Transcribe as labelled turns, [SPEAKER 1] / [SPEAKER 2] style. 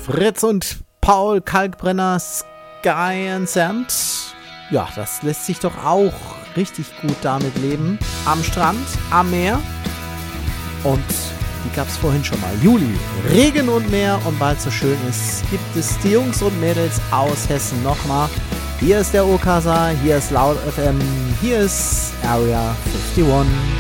[SPEAKER 1] Fritz und Paul Kalkbrenner, Sky and Sand. Ja, das lässt sich doch auch richtig gut damit leben. Am Strand, am Meer. Und die gab es vorhin schon mal. Juli, Regen und Meer. Und weil es so schön ist, gibt es die Jungs und Mädels aus Hessen nochmal. Hier ist der Okasa, hier ist Laut FM, hier ist Area 51.